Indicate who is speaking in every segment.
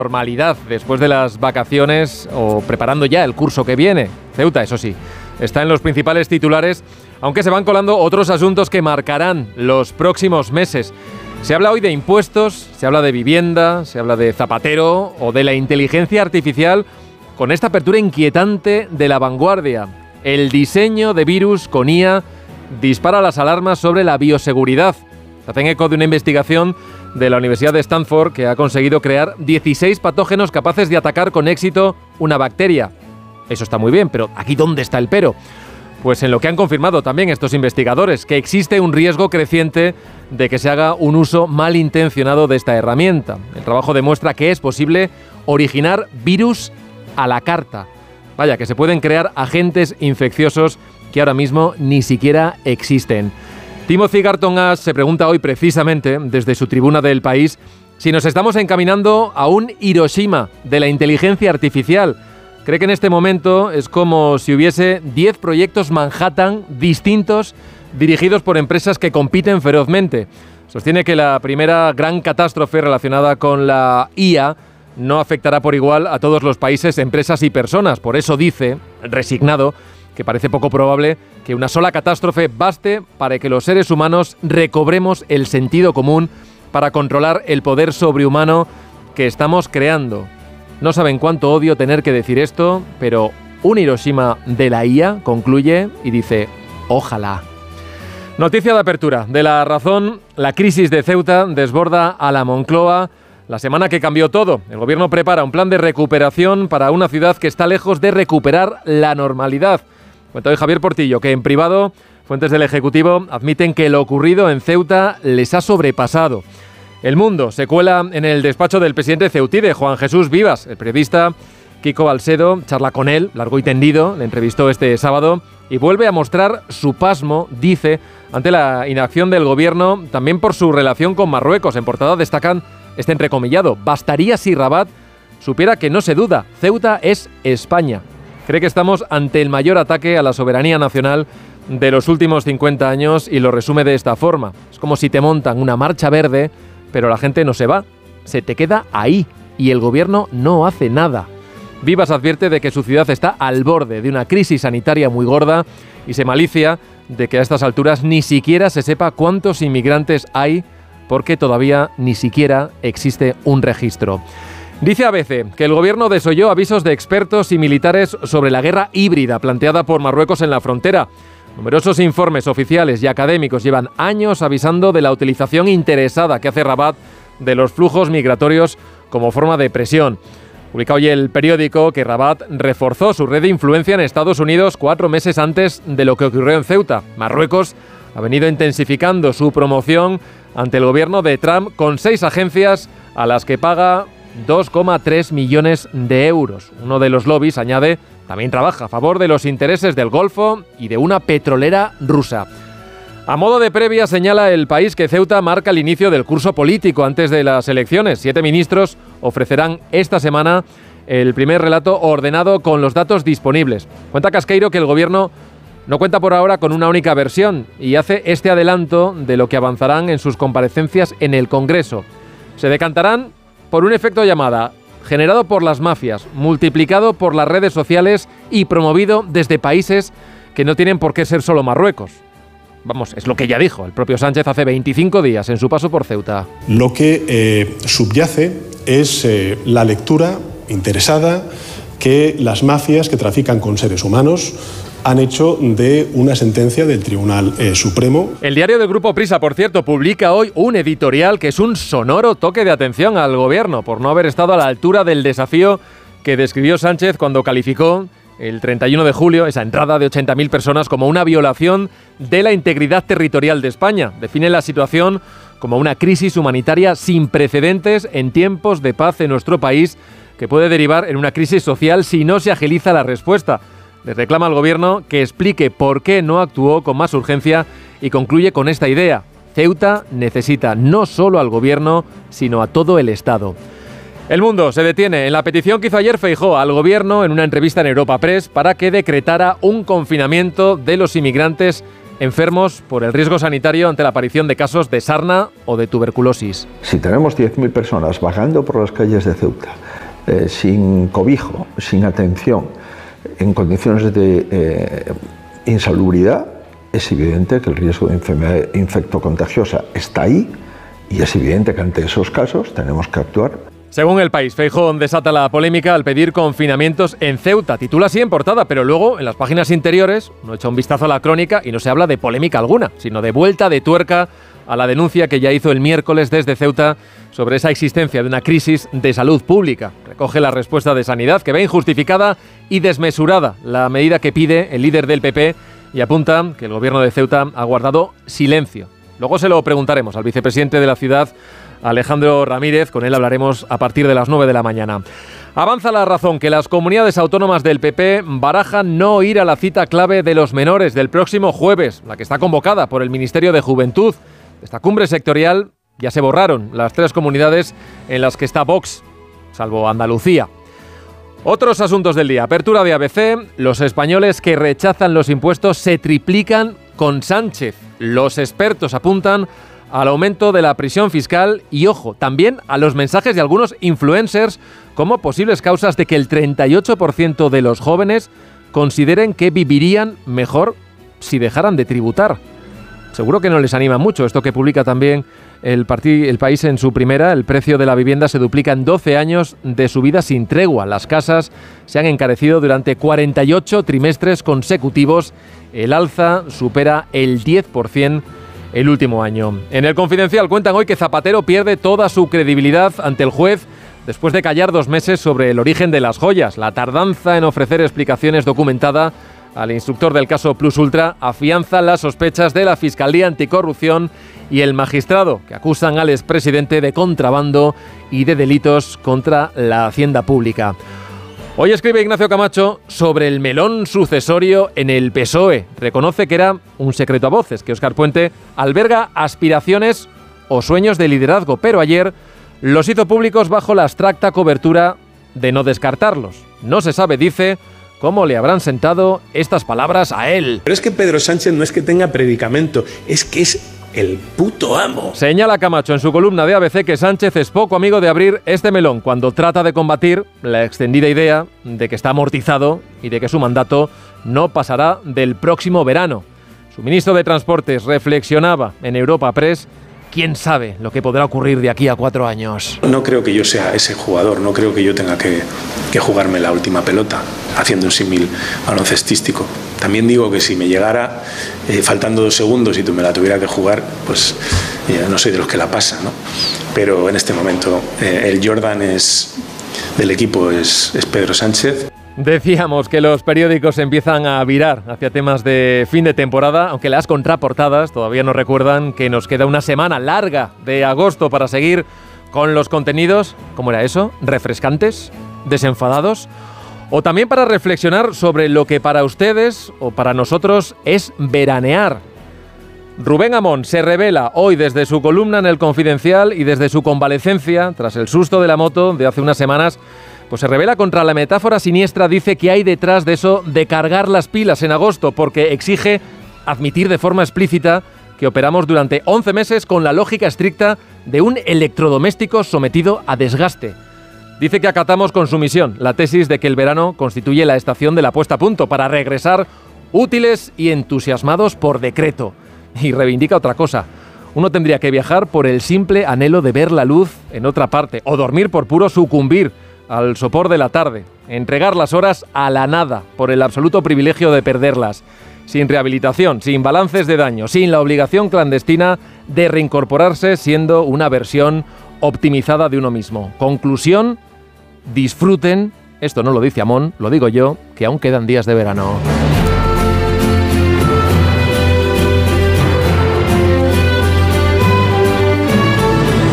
Speaker 1: normalidad después de las vacaciones o preparando ya el curso que viene. Ceuta, eso sí, está en los principales titulares, aunque se van colando otros asuntos que marcarán los próximos meses. Se habla hoy de impuestos, se habla de vivienda, se habla de Zapatero o de la inteligencia artificial, con esta apertura inquietante de La Vanguardia. El diseño de virus con IA dispara las alarmas sobre la bioseguridad. Se hacen eco de una investigación de la Universidad de Stanford que ha conseguido crear 16 patógenos capaces de atacar con éxito una bacteria. Eso está muy bien, pero ¿aquí dónde está el pero? Pues en lo que han confirmado también estos investigadores, que existe un riesgo creciente de que se haga un uso malintencionado de esta herramienta. El trabajo demuestra que es posible originar virus a la carta. Vaya, que se pueden crear agentes infecciosos que ahora mismo ni siquiera existen. Timothy Garton Ash se pregunta hoy precisamente, desde su tribuna del País, si nos estamos encaminando a un Hiroshima de la inteligencia artificial. Cree que en este momento es como si hubiese 10 proyectos Manhattan distintos dirigidos por empresas que compiten ferozmente. Sostiene que la primera gran catástrofe relacionada con la IA no afectará por igual a todos los países, empresas y personas. Por eso dice, resignado, que parece poco probable que una sola catástrofe baste para que los seres humanos recobremos el sentido común para controlar el poder sobrehumano que estamos creando. No saben cuánto odio tener que decir esto, pero un Hiroshima de la IA, concluye y dice, ojalá. Noticia de apertura de La Razón: la crisis de Ceuta desborda a la Moncloa. La semana que cambió todo, el gobierno prepara un plan de recuperación para una ciudad que está lejos de recuperar la normalidad. Cuenta hoy Javier Portillo que en privado fuentes del Ejecutivo admiten que lo ocurrido en Ceuta les ha sobrepasado. El Mundo se cuela en el despacho del presidente ceutide, Juan Jesús Vivas. El periodista Kiko Balsedo charla con él, largo y tendido, le entrevistó este sábado y vuelve a mostrar su pasmo, dice, ante la inacción del gobierno, también por su relación con Marruecos. En portada destacan este entrecomillado: bastaría si Rabat supiera que no se duda, Ceuta es España. Cree que estamos ante el mayor ataque a la soberanía nacional de los últimos 50 años y lo resume de esta forma: es como si te montan una marcha verde, pero la gente no se va, se te queda ahí y el gobierno no hace nada. Vivas advierte de que su ciudad está al borde de una crisis sanitaria muy gorda y se malicia de que a estas alturas ni siquiera se sepa cuántos inmigrantes hay, porque todavía ni siquiera existe un registro. Dice ABC que el gobierno desoyó avisos de expertos y militares sobre la guerra híbrida planteada por Marruecos en la frontera. Numerosos informes oficiales y académicos llevan años avisando de la utilización interesada que hace Rabat de los flujos migratorios como forma de presión. Publica hoy el periódico que Rabat reforzó su red de influencia en Estados Unidos 4 meses antes de lo que ocurrió en Ceuta. Marruecos ha venido intensificando su promoción ante el gobierno de Trump con 6 agencias a las que paga 2,3 millones de euros. Uno de los lobbies, añade, también trabaja a favor de los intereses del Golfo y de una petrolera rusa. A modo de previa, señala El País que Ceuta marca el inicio del curso político antes de las elecciones. 7 ministros ofrecerán esta semana el primer relato ordenado con los datos disponibles. Cuenta Casqueiro que el gobierno no cuenta por ahora con una única versión y hace este adelanto de lo que avanzarán en sus comparecencias en el Congreso. Se decantarán por un efecto llamada, generado por las mafias, multiplicado por las redes sociales y promovido desde países que no tienen por qué ser solo Marruecos. Vamos, es lo que ya dijo el propio Sánchez hace 25 días en su paso por Ceuta.
Speaker 2: Lo que subyace es la lectura interesada que las mafias que trafican con seres humanos han hecho de una sentencia del Tribunal Supremo.
Speaker 1: El diario del Grupo Prisa, por cierto, publica hoy un editorial que es un sonoro toque de atención al gobierno por no haber estado a la altura del desafío que describió Sánchez cuando calificó el 31 de julio esa entrada de 80.000 personas como una violación de la integridad territorial de España. Define la situación como una crisis humanitaria sin precedentes en tiempos de paz en nuestro país, que puede derivar en una crisis social si no se agiliza la respuesta. Le reclama al gobierno que explique por qué no actuó con más urgencia y concluye con esta idea: Ceuta necesita no solo al gobierno, sino a todo el Estado. El Mundo se detiene en la petición que hizo ayer Feijóo al gobierno en una entrevista en Europa Press para que decretara un confinamiento de los inmigrantes enfermos por el riesgo sanitario ante la aparición de casos de sarna o de tuberculosis.
Speaker 3: Si tenemos 10.000 personas vagando por las calles de Ceuta, sin cobijo, sin atención, en condiciones de insalubridad, es evidente que el riesgo de enfermedad infectocontagiosa está ahí y es evidente que ante esos casos tenemos que actuar.
Speaker 1: Según El País, Feijóo desata la polémica al pedir confinamientos en Ceuta. Titula así en portada, pero luego en las páginas interiores uno echa un vistazo a la crónica y no se habla de polémica alguna, sino de vuelta de tuerca a la denuncia que ya hizo el miércoles desde Ceuta sobre esa existencia de una crisis de salud pública. Recoge la respuesta de Sanidad, que ve injustificada y desmesurada la medida que pide el líder del PP y apunta que el gobierno de Ceuta ha guardado silencio. Luego se lo preguntaremos al vicepresidente de la ciudad, Alejandro Ramírez. Con él hablaremos a partir de las 9 de la mañana. Avanza La Razón que las comunidades autónomas del PP barajan no ir a la cita clave de los menores del próximo jueves, la que está convocada por el Ministerio de Juventud. Esta cumbre sectorial ya se borraron las 3 comunidades en las que está Vox, salvo Andalucía. Otros asuntos del día. Apertura de ABC. Los españoles que rechazan los impuestos se triplican con Sánchez. Los expertos apuntan al aumento de la presión fiscal y, ojo, también a los mensajes de algunos influencers como posibles causas de que el 38% de los jóvenes consideren que vivirían mejor si dejaran de tributar. Seguro que no les anima mucho esto que publica también el País en su primera. El precio de la vivienda se duplica en 12 años de subida sin tregua. Las casas se han encarecido durante 48 trimestres consecutivos. El alza supera el 10% el último año. En El Confidencial cuentan hoy que Zapatero pierde toda su credibilidad ante el juez después de callar 2 meses sobre el origen de las joyas. La tardanza en ofrecer explicaciones documentada al instructor del caso Plus Ultra afianza las sospechas de la Fiscalía Anticorrupción y el magistrado, que acusan al expresidente de contrabando y de delitos contra la hacienda pública. Hoy escribe Ignacio Camacho sobre el melón sucesorio en el PSOE. Reconoce que era un secreto a voces, que Óscar Puente alberga aspiraciones o sueños de liderazgo, pero ayer los hizo públicos bajo la abstracta cobertura de no descartarlos. No se sabe, dice, cómo le habrán sentado estas palabras a él.
Speaker 4: Pero es que Pedro Sánchez no es que tenga predicamento, es que es el puto amo.
Speaker 1: Señala Camacho en su columna de ABC que Sánchez es poco amigo de abrir este melón cuando trata de combatir la extendida idea de que está amortizado y de que su mandato no pasará del próximo verano. Su ministro de Transportes reflexionaba en Europa Press: ¿quién sabe lo que podrá ocurrir de aquí a 4 años?
Speaker 4: No creo que yo sea ese jugador, no creo que yo tenga que jugarme la última pelota, haciendo un símil baloncestístico. También digo que si me llegara faltando 2 segundos y tú me la tuviera que jugar, pues no soy de los que la pasa, ¿no? Pero en este momento el Jordan del equipo es Pedro Sánchez.
Speaker 1: Decíamos que los periódicos empiezan a virar hacia temas de fin de temporada, aunque las contraportadas todavía nos recuerdan que nos queda una semana larga de agosto para seguir con los contenidos, ¿cómo era eso? ¿Refrescantes? ¿Desenfadados? O también para reflexionar sobre lo que para ustedes o para nosotros es veranear. Rubén Amón se revela hoy desde su columna en El Confidencial y desde su convalecencia tras el susto de la moto de hace unas semanas, pues se revela contra la metáfora siniestra. Dice que hay detrás de eso de cargar las pilas en agosto, porque exige admitir de forma explícita que operamos durante 11 meses con la lógica estricta de un electrodoméstico sometido a desgaste. Dice que acatamos con sumisión la tesis de que el verano constituye la estación de la puesta a punto para regresar útiles y entusiasmados por decreto. Y reivindica otra cosa: uno tendría que viajar por el simple anhelo de ver la luz en otra parte, o dormir por puro sucumbir al sopor de la tarde, entregar las horas a la nada por el absoluto privilegio de perderlas, sin rehabilitación, sin balances de daño, sin la obligación clandestina de reincorporarse siendo una versión optimizada de uno mismo. Conclusión: disfruten, esto no lo dice Amón, lo digo yo, que aún quedan días de verano.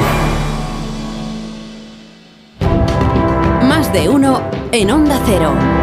Speaker 5: Más de uno en Onda Cero.